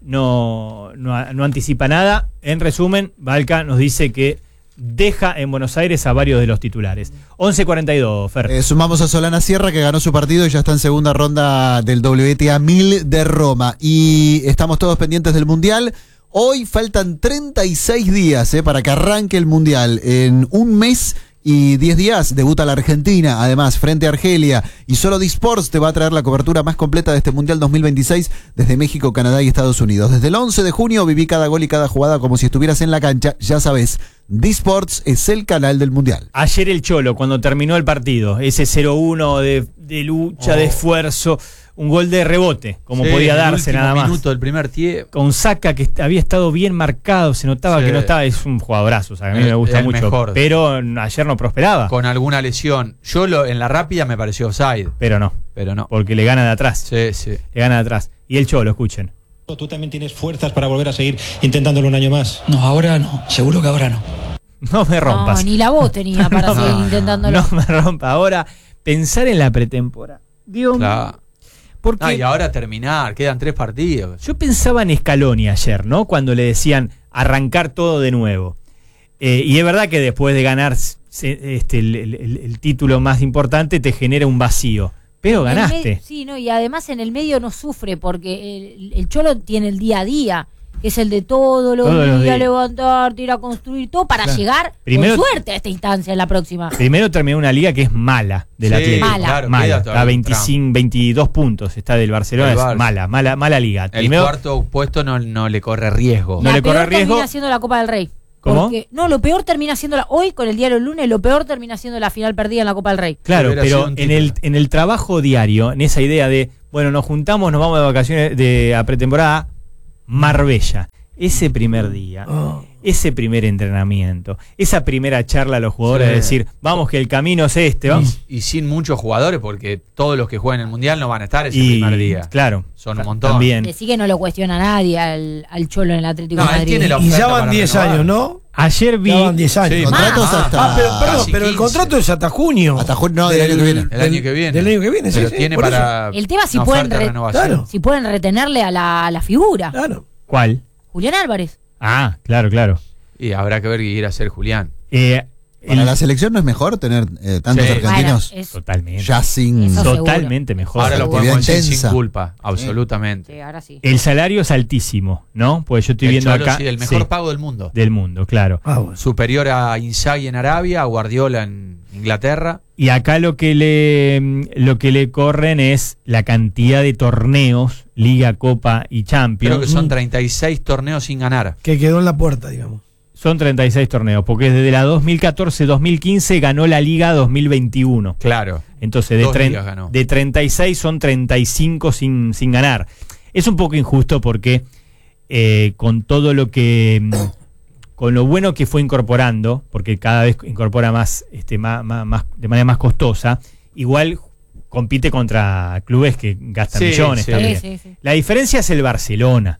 no, no, no anticipa nada, en resumen, Valca nos dice que deja en Buenos Aires a varios de los titulares. once cuarenta y dos, Fer. Eh, sumamos a Solana Sierra, que ganó su partido y ya está en segunda ronda del W T A mil de Roma. Y estamos todos pendientes del Mundial. Hoy faltan treinta y seis días eh, para que arranque el Mundial. En un mes y diez días debuta la Argentina, además, frente a Argelia. Y solo Disports te va a traer la cobertura más completa de este Mundial dos mil veintiséis desde México, Canadá y Estados Unidos. Desde el once de junio viví cada gol y cada jugada como si estuvieras en la cancha. Ya sabes, Disports es el canal del Mundial. Ayer el Cholo, cuando terminó el partido, ese cero uno de, de lucha, Oh. de esfuerzo, un gol de rebote, como Sí, podía el darse último nada más. minuto del primer tiempo. Con Saca, que est- había estado bien marcado, se notaba Sí. que no estaba, es un jugadorazo, o sea, a mí El- me gusta el mucho, mejor. pero ayer no prosperaba, Con alguna lesión. Yo lo, en la rápida me pareció offside, pero no, pero no. porque le gana de atrás, Sí, sí. le gana de atrás. Y el Cholo, escuchen. ¿Tú también tienes fuerzas para volver a seguir intentándolo un año más? No, ahora no, seguro que ahora no. No me rompas. No, ni la voz tenía para No, seguir no, intentándolo. No me rompa. Ahora, pensar en la pretemporada. Dios mío. Claro. Porque Ah, y ahora terminar, quedan tres partidos. yo pensaba en Scaloni ayer, ¿no? Cuando le decían arrancar todo de nuevo. Eh, y es verdad que después de ganar se- este, el, el- el- el título más importante te genera un vacío. Pero En el ganaste. medio- sí, no, y además en el medio no sufre porque el, el Cholo tiene el día a día, que es el de todos los Todos los días días. levantarte, ir a construir todo para Claro. llegar Primero- con suerte a esta instancia en la próxima. Primero terminó una liga que es mala del Sí, Atlético. Mala. claro, Mala. queda Está todavía a un veinticinco, veintidós puntos. Está del Barcelona. Del Es Barça. mala, mala, mala liga. El Primero, cuarto puesto no, no le corre riesgo. No la le corre peor riesgo. termina siendo la Copa del Rey. ¿Cómo? Porque, no, lo peor termina siendo la, hoy con el diario el lunes, lo peor termina siendo la final perdida en la Copa del Rey. claro, Hubiera sido pero un en el, título. en el trabajo diario, en esa idea de, bueno, nos juntamos, nos vamos de vacaciones de, a pretemporada, Marbella. Ese primer día, Oh. ese primer entrenamiento, esa primera charla a los jugadores Sí. de decir, vamos que el camino es este, vamos. Y, y sin muchos jugadores, porque todos los que juegan en el Mundial no van a estar ese Y, primer día. claro, Son un ta- montón. También. Decí que no lo cuestiona nadie al, al Cholo en el Atlético No, de él Madrid. tiene la Y ya oferta van para diez renovar. años, ¿no? Ayer vi, Ya van diez años. Sí, Contratos más. hasta. Ah, pero, perdón, casi pero el quince. contrato es hasta junio. Hasta junio, no, del año que viene. El año que viene. Del año que viene, sí, Pero sí, tiene por eso. para. El tema es si una pueden oferta de re- renovación. Claro. Si pueden retenerle a la, a la figura. Claro. ¿cuál? Julián Álvarez. Ah, claro, claro. Y habrá que ver qué ir a hacer Julián. Eh, Para el- la selección no es mejor tener eh, tantos Sí. argentinos Bueno, es- Totalmente. ya sin. Eso seguro. Totalmente mejor. Ahora lo actividad podemos decir intensa. sin culpa, absolutamente. sí, ahora sí. El salario es altísimo, ¿no? Pues yo estoy El viendo Cholo, acá. sí, el mejor sí, pago del mundo. del mundo, claro. Ah, bueno. Superior a Inzaghi en Arabia, a Guardiola en Inglaterra. Y acá lo que le lo que le corren es la cantidad de torneos, Liga, Copa y Champions. Creo que son treinta y seis torneos sin ganar. Que quedó en la puerta, digamos. Son treinta y seis torneos, porque desde la dos mil catorce dos mil quince ganó la Liga dos mil veintiuno. Claro. Entonces, de, Dos tre- ligas ganó. de treinta y seis son treinta y cinco sin, sin ganar. Es un poco injusto porque eh, con todo lo que... mm, con lo bueno que fue incorporando, porque cada vez incorpora más, este, más, más, más- de manera más costosa, igual compite contra clubes que gastan Sí, millones sí. también. Sí, sí, sí. La diferencia es el Barcelona, que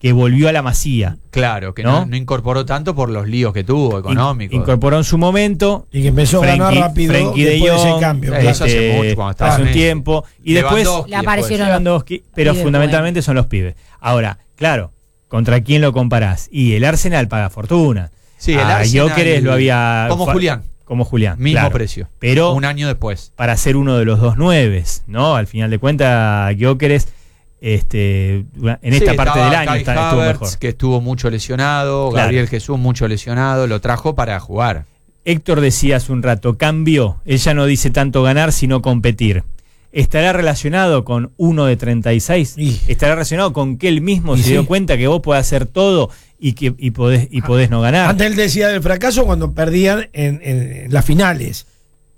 que volvió a la Masía. Claro, que ¿no? no, no incorporó tanto por los líos que tuvo económicos. In- incorporó en su momento. Y que empezó a ganar rápido Frenkie de después de ese Jong, cambio. Eh, eso hace mucho, cuando estaba hace un Messi. tiempo. Y después Lewandowski Le aparecieron Lewandowski, pero pibes fundamentalmente son los pibes. Ahora, claro, ¿contra quién lo comparás? Y el Arsenal paga fortuna. Sí, el a Arsenal, Gyökeres lo había... como fa- Julián. Como Julián, Mismo claro. precio. Pero Un año después. para ser uno de los dos nueves, ¿no? Al final de cuentas, Gyökeres, este, en esta Sí, parte estaba del año Kai está, estuvo Havertz, mejor. que estuvo mucho lesionado, Claro. Gabriel Jesús mucho lesionado, lo trajo para jugar. Héctor decía hace un rato, cambio, él ya no dice tanto ganar, sino competir. ¿Estará relacionado con uno de treinta y seis? Y- ¿Estará relacionado con que él mismo Y se sí. dio cuenta que vos podés hacer todo y que y podés, y podés no ganar? Antes él decía del fracaso cuando perdían en, en las finales.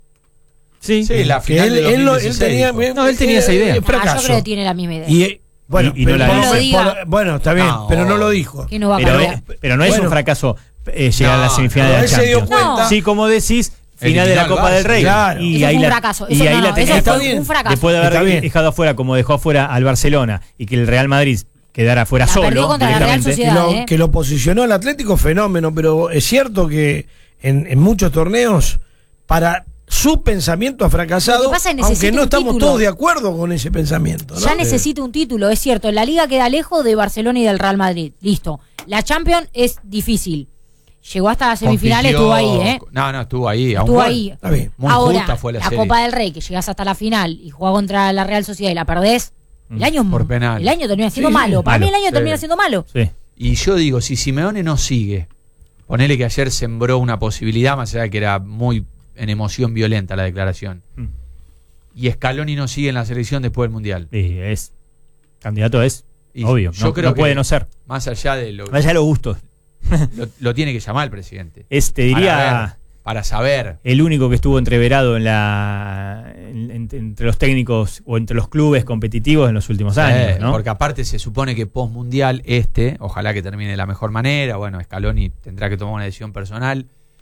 Sí, Sí, la Que final él, de él lo- él 2016, tenía, dijo. No, él tenía esa idea. eh, Ah, fracaso. yo creo que tiene la misma idea. Y, eh, bueno, Y- y no pero la por- dice. No lo diga. por- bueno, está bien, No. pero no lo dijo. que no va a pero, cambiar. eh, pero no es Bueno. un fracaso eh, llegar No, a la semifinal no, de la él se dio Champions. cuenta. Sí, como decís, final Eliminar de la al Copa Barça, del Rey. claro. Y Eso ahí fue un la, fracaso. y Eso ahí no, la eso tenés. Está fue bien. un fracaso. Después de Está haber bien. dejado afuera, como dejó afuera al Barcelona, y que el Real Madrid quedara fuera La solo perdió contra la Real directamente. que Sociedad. lo, ¿eh? que lo posicionó al Atlético, fenómeno, pero es cierto que en, en muchos torneos, para su pensamiento ha fracasado, Lo que pasa es que aunque necesita no un estamos título. todos de acuerdo con ese pensamiento. ¿no? Ya necesita un título, es cierto. La Liga queda lejos de Barcelona y del Real Madrid. Listo. La Champions es difícil. Llegó hasta las semifinales, Compitió- estuvo ahí, ¿eh? No, no, estuvo ahí. a un Estuvo gol. ahí. Está bien. Muy Ahora, justa fue la, la, serie. Copa del Rey, que llegás hasta la final y jugás contra la Real Sociedad y la perdés, el año, Por penal. el año termina siendo Sí, malo. Para malo. mí el año Sí. termina siendo malo. Sí. Y yo digo, si Simeone no sigue, ponele que ayer sembró una posibilidad, más allá de que era muy en emoción violenta la declaración, Mm. y Scaloni no sigue en la selección después del Mundial. Y es candidato es Y obvio, yo no, creo no que puede no ser. Más allá de lo, Vaya los gustos. lo, lo tiene que llamar el presidente. Es, te diría, Para, ver, para saber. el único que estuvo entreverado en la en- en- entre los técnicos o entre los clubes competitivos en los últimos años, Eh, ¿no? Porque aparte se supone que post mundial este, ojalá que termine de la mejor manera, bueno, Scaloni tendrá que tomar una decisión personal.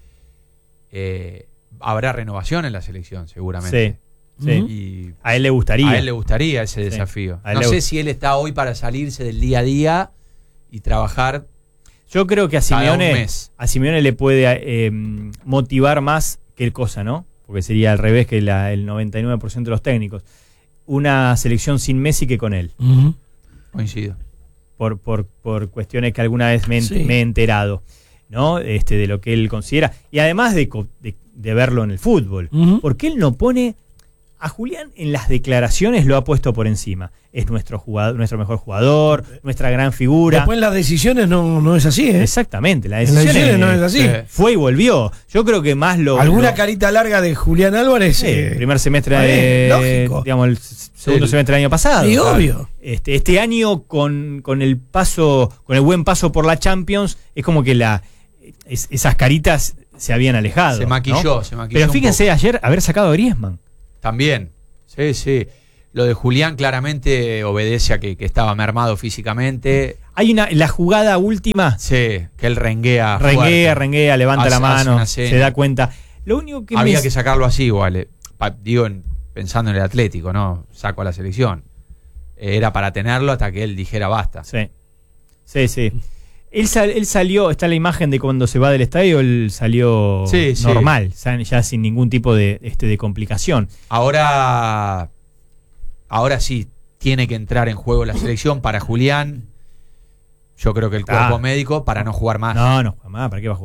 Eh, habrá renovación en la selección, seguramente. Sí, sí. Ujú. Y A él le gustaría. a él le gustaría ese Sí, desafío. a él No le sé gust- si él está hoy para salirse del día a día y trabajar. Yo creo que a Cada un Simeone, mes. a Simeone le puede eh, motivar más que cosa, ¿no? Porque sería al revés que la- el noventa y nueve por ciento de los técnicos. Una selección sin Messi que con él. Ujú. Coincido. Por, por, por cuestiones que alguna vez me, en- Sí. me he enterado, ¿no? Este, de lo que él considera. Y además de, co- de, de verlo en el fútbol. Ujú. Porque él no pone. A Julián en las declaraciones lo ha puesto por encima. Es nuestro jugador, nuestro mejor jugador, nuestra gran figura. Después en las decisiones no, no es así, ¿eh? Exactamente, la En las decisión decisiones no es así. eh, fue y volvió. Yo creo que más lo. Alguna lo- carita larga de Julián Álvarez. Sí, eh, primer semestre está bien, de, lógico. digamos, el s- segundo Sí. semestre del año pasado. Y obvio. Este, este año con, con el paso, con el buen paso por la Champions, es como que la es- esas caritas se habían alejado. Se maquilló, ¿no? se maquilló. Pero un fíjense poco. ayer haber sacado a Griezmann. También. Sí, sí. Lo de Julián claramente obedece a que, que estaba mermado físicamente. Hay una la jugada última, Sí, que él renguea. renguea, fuerte. renguea, levanta Hace- la hace mano, una seña. se da cuenta. Lo único que Había me que sacarlo así igual. eh. Pa- digo, en- pensando en el Atlético, ¿no? Saco a la selección. Eh, Era para tenerlo hasta que él dijera basta. Sí, sí, sí. Él, sal- él salió, está la imagen de cuando se va del estadio, él salió Sí, sí. normal, ya, ya sin ningún tipo de, este, de complicación. Ahora, ahora sí, tiene que entrar en juego la selección para Julián. Yo creo que el cuerpo Ah. médico para no jugar más. No, no, jamás, ¿para qué va a jugar?